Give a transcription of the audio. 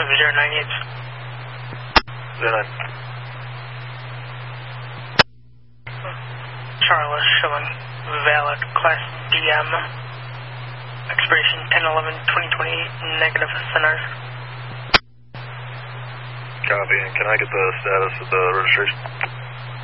098. 09. Charles showing valid Class DM. Expiration 10/11/2028, negative center. Copy, and can I get the status of the registration?